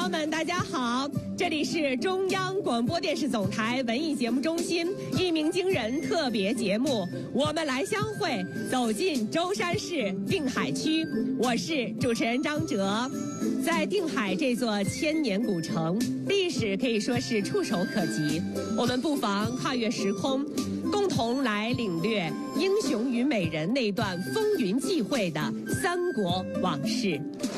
友们，大家好，这里是中央广播电视总台文艺节目中心一鸣惊人特别节目，我们来相会，走进舟山市定海区。我是主持人张哲。在定海这座千年古城，历史可以说是触手可及。我们不妨跨越时空，共同来领略英雄与美人那段风云际会的三国往事。